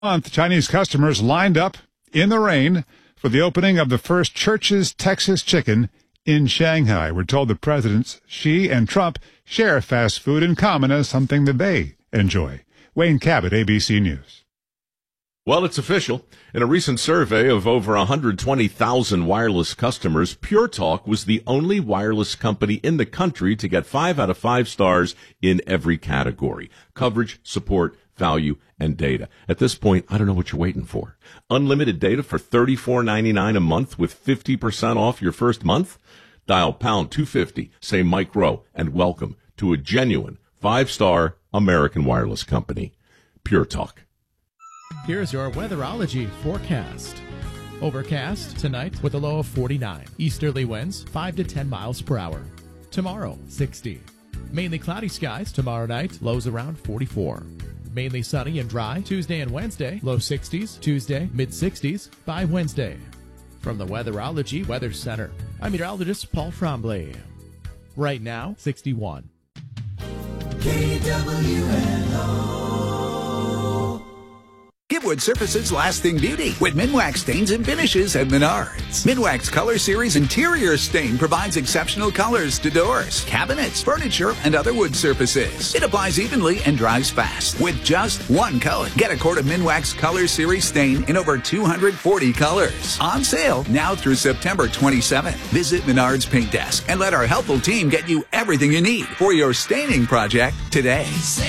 month, Chinese customers lined up in the rain for the opening of the first Church's Texas Chicken in Shanghai. We're told the presidents, Xi and Trump, share fast food in common as something that they enjoy. Wayne Cabot, ABC News. Well, it's official. In a recent survey of over 120,000 wireless customers, Pure Talk was the only wireless company in the country to get 5 out of 5 stars in every category: coverage, support, value, and data. At this point, I don't know what you're waiting for. Unlimited data for $34.99 a month with 50% off your first month? Dial pound 250, say Mike Rowe, and welcome to a genuine 5-star American wireless company. Pure Talk. Here's your weatherology forecast. Overcast tonight with a low of 49. Easterly winds 5 to 10 miles per hour. Tomorrow, 60. Mainly cloudy skies tomorrow night, lows around 44. Mainly sunny and dry Tuesday and Wednesday, low 60s. Tuesday, mid-60s by Wednesday. From the Weatherology Weather Center, I'm meteorologist Paul Trombley. Right now, 61. KWNO. Give wood surfaces lasting beauty with Minwax stains and finishes at Menards. Minwax Color Series Interior Stain provides exceptional colors to doors, cabinets, furniture, and other wood surfaces. It applies evenly and dries fast with just one coat. Get a quart of Minwax Color Series Stain in over 240 colors. On sale now through September 27th. Visit Menards Paint Desk and let our helpful team get you everything you need for your staining project today.